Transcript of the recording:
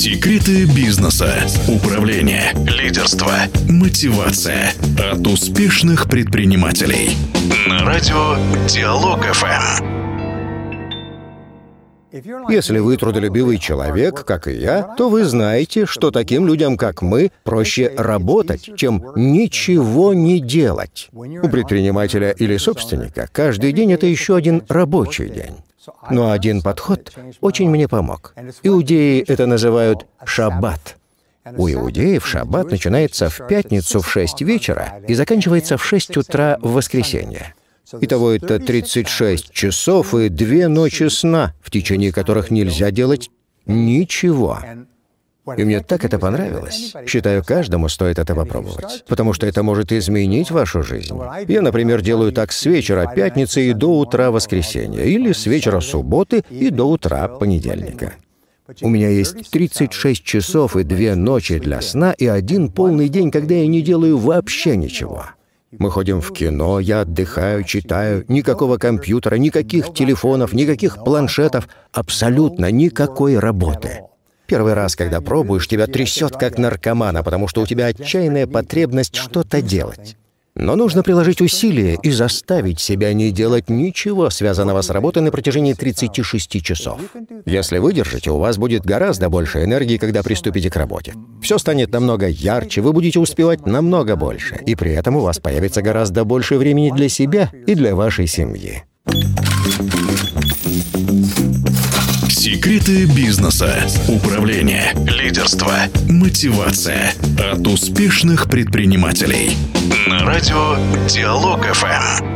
Секреты бизнеса, управления, лидерства, мотивация от успешных предпринимателей. На радио Диалог ФМ. Если вы трудолюбивый человек, как и я, то вы знаете, что таким людям, как мы, проще работать, чем ничего не делать. У предпринимателя или собственника каждый день — это еще один рабочий день. Но один подход очень мне помог. Иудеи это называют шаббат. У иудеев шаббат начинается в пятницу в 6 вечера и заканчивается в 6 утра в воскресенье. Итого это 36 часов и 2 ночи сна, в течение которых нельзя делать ничего. И мне так это понравилось. Считаю, каждому стоит это попробовать, потому что это может изменить вашу жизнь. Я, например, делаю так с вечера пятницы и до утра воскресенья, или с вечера субботы и до утра понедельника. У меня есть 36 часов и 2 ночи для сна и один полный день, когда я не делаю вообще ничего. Мы ходим в кино, я отдыхаю, читаю, никакого компьютера, никаких телефонов, никаких планшетов, абсолютно никакой работы. Первый раз, когда пробуешь, тебя трясет как наркомана, потому что у тебя отчаянная потребность что-то делать. Но нужно приложить усилия и заставить себя не делать ничего, связанного с работой на протяжении 36 часов. Если выдержите, у вас будет гораздо больше энергии, когда приступите к работе. Все станет намного ярче, вы будете успевать намного больше, и при этом у вас появится гораздо больше времени для себя и для вашей семьи. Секреты бизнеса, управления, лидерства, мотивация от успешных предпринимателей. На радио Диалог ФМ.